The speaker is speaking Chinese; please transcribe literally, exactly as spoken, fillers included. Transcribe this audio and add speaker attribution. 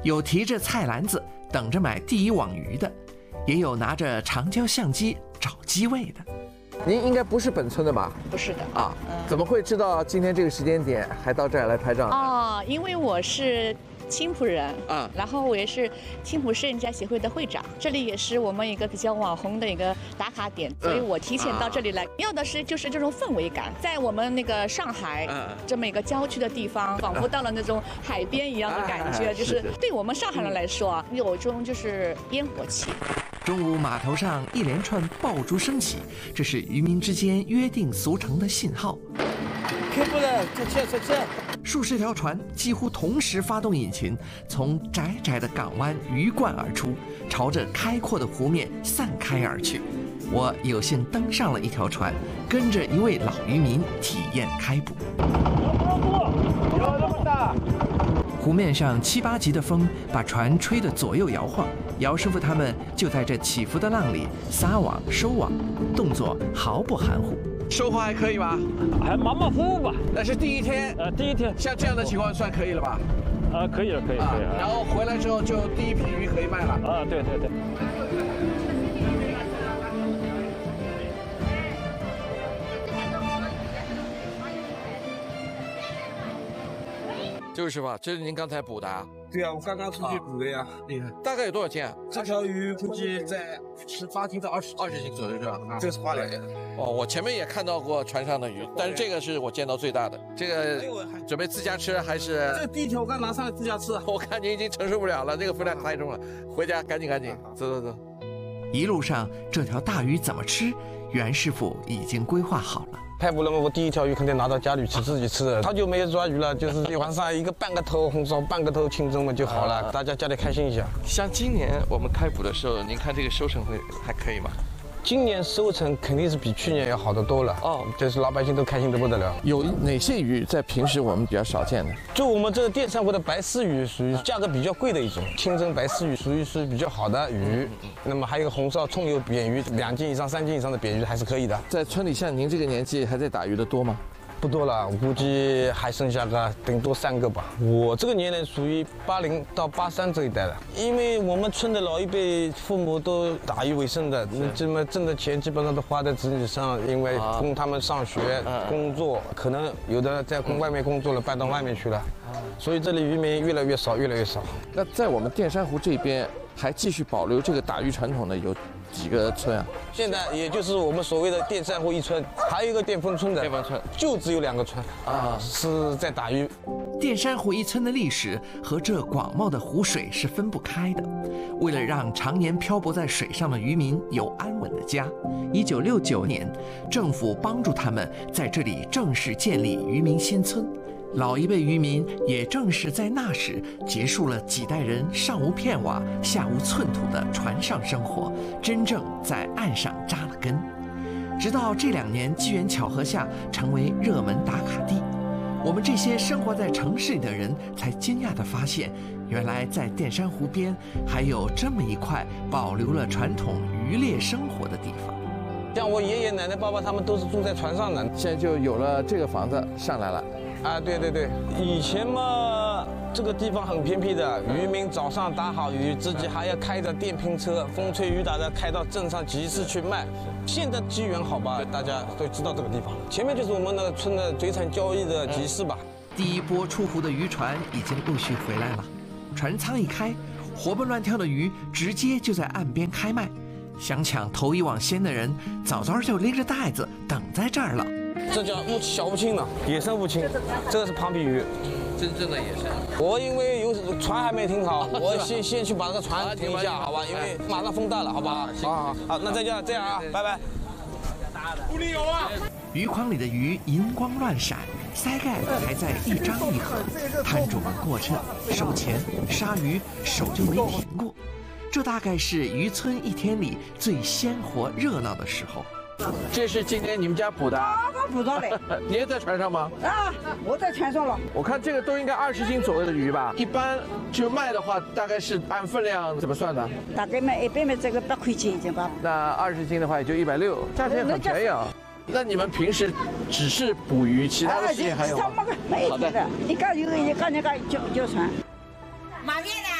Speaker 1: 有提着菜篮子等着买第一网鱼的，也有拿着长焦相机找机位的。
Speaker 2: 您应该不是本村的吧？
Speaker 3: 不是的
Speaker 2: 啊，嗯、怎么会知道今天这个时间点还到这儿来拍照呢？
Speaker 3: 哦，因为我是青浦人啊，然后我也是青浦摄影家协会的会长，这里也是我们一个比较网红的一个打卡点，所以我提前到这里来，要的是就是这种氛围感，在我们那个上海这么一个郊区的地方，仿佛到了那种海边一样的感觉，就是对我们上海人来说啊，有种就是烟火气。
Speaker 1: 中午码头上一连串爆竹声起，这是渔民之间约定俗成的信号。
Speaker 4: 开不了，再见再见。
Speaker 1: 数十条船几乎同时发动引擎，从窄窄的港湾鱼贯而出，朝着开阔的湖面散开而去。我有幸登上了一条船，跟着一位老渔民体验开捕。
Speaker 4: 有这么大？
Speaker 1: 湖面上七八级的风把船吹得左右摇晃，姚师傅他们就在这起伏的浪里撒网收网，动作毫不含糊。
Speaker 2: 收获还可以吧？
Speaker 4: 还马马虎虎吧。
Speaker 2: 那是第一天，
Speaker 4: 呃，第一天。
Speaker 2: 像这样的情况算可以了吧？
Speaker 4: 啊，可以了，可以，可以。
Speaker 2: 然后回来之后就第一批鱼可以卖了。
Speaker 4: 啊，对对对。
Speaker 2: 就是吧，这是您刚才捕的啊？
Speaker 5: 对啊，我刚刚出去捕的呀。
Speaker 2: 厉害。大概有多少斤啊？
Speaker 5: 这条鱼估计在十八斤到二十
Speaker 2: 二十斤左右是吧？
Speaker 5: 啊，这是花鲢。
Speaker 2: 哦，我前面也看到过船上的鱼，但是这个是我见到最大的。这个准备自家吃还是？
Speaker 5: 这第一条我刚拿上来自家吃。
Speaker 2: 我看您已经承受不了了，这个分量太重了，回家赶紧赶紧，走走走。
Speaker 1: 一路上这条大鱼怎么吃，袁师傅已经规划好了。
Speaker 5: 拍捕了嘛，我第一条鱼肯定拿到家里去自己吃的。他就没有抓鱼了，就是一晚上一个半个头红烧，半个头清蒸嘛就好了，大家家里开心一下。
Speaker 2: 像今年我们开捕的时候，您看这个收成会还可以吗？
Speaker 5: 今年收成肯定是比去年要好得多了哦，就是老百姓都开心得不得了。
Speaker 2: 有哪些鱼在平时我们比较少见的？
Speaker 5: 就我们这个电扇湖的白丝鱼，属于价格比较贵的一种，清蒸白丝鱼属于是比较好的鱼。那么还有一个红烧葱油扁鱼，两斤以上、三斤以上的扁鱼还是可以的。
Speaker 2: 在村里像您这个年纪还在打鱼的多吗？
Speaker 5: 不多了，我估计还剩下个顶多三个吧。我这个年龄属于八零到八三这一代了，因为我们村的老一辈父母都打鱼为生的，那这么挣的钱基本上都花在子女上，因为供他们上学、工作，可能有的在外面工作了，搬到外面去了，所以这里渔民越来越少，越来越少。
Speaker 2: 那在我们淀山湖这边还继续保留这个打鱼传统的有几个村啊？
Speaker 5: 现在也就是我们所谓的淀山湖一村，还有一个淀丰村的，
Speaker 2: 淀丰村
Speaker 5: 就只有两个村啊，是在打鱼。
Speaker 1: 淀山湖一村的历史和这广袤的湖水是分不开的。为了让常年漂泊在水上的渔民有安稳的家，一九六九年，政府帮助他们在这里正式建立渔民新村。老一辈渔民也正是在那时结束了几代人上无片瓦下无寸土的船上生活，真正在岸上扎了根。直到这两年机缘巧合下成为热门打卡地，我们这些生活在城市里的人才惊讶地发现，原来在淀山湖边还有这么一块保留了传统渔猎生活的地方。
Speaker 5: 像我爷爷奶奶爸爸他们都是住在船上的，
Speaker 2: 现在就有了这个房子上来了。
Speaker 5: 啊，对对对，以前嘛，这个地方很偏僻的，渔民早上打好鱼，自己还要开着电瓶车，风吹雨打的开到镇上集市去卖。现在机缘好吧，大家都知道这个地方，前面就是我们那个村的水产交易的集市吧。
Speaker 1: 第一波出湖的渔船已经陆续回来了，船舱一开，活蹦乱跳的鱼直接就在岸边开卖。想抢头一网先的人，早早就拎着袋子等在这儿了。
Speaker 5: 这叫乌小乌青呢，野生乌青，这个是庞皮鱼，
Speaker 2: 真正的野生。
Speaker 5: 我因为有船还没停好，我先先去把那个船停一下，好吧？因为马上风大了，好不好？好好好，那再见，这样啊，拜拜。
Speaker 4: 湖里有啊！
Speaker 1: 鱼筐里的鱼银光乱闪，鳃盖还在一张一合，摊主们过秤、收钱、杀鱼，手就没停过。这大概是渔村一天里最鲜活热闹的时候。
Speaker 2: 这是今天你们家捕的？
Speaker 6: 啊，我捕到的。
Speaker 2: 你也在船上吗？
Speaker 6: 啊，我在船上了。
Speaker 2: 我看这个都应该二十斤左右的鱼吧？一般就卖的话，大概是按分量怎么算的？
Speaker 6: 大概卖一般卖这个八块钱一斤吧。
Speaker 2: 那二十斤的话也就一百六，价钱很便宜啊。那你们平时只是捕鱼，其他的事情还有吗？
Speaker 6: 没有的，你干有一干那个叫叫船。
Speaker 7: 马面呢？